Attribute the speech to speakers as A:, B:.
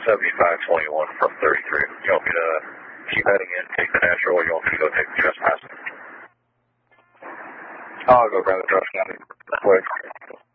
A: 7521 from 33. You want me to keep heading in, take the natural, or you want me to go take the trespassing?
B: I'll go grab the trespassing quick.